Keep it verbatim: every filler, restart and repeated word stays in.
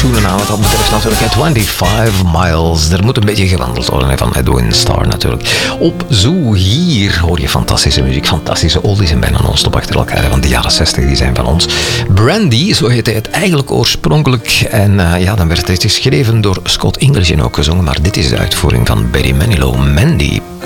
schoenen aan wat dat betreft natuurlijk. vijfentwintig miles. Er moet een beetje gewandeld worden hè, van Edwin Starr natuurlijk. Op Zoo, hier hoor je fantastische muziek, fantastische oldies en bijna non-stop achter elkaar. Want de jaren zestig die zijn van ons. Brandy, zo heette het eigenlijk oorspronkelijk. En uh, ja, dan werd het geschreven door Scott English en ook gezongen. Maar dit is de uitvoering van Barry Manilow, Mandy.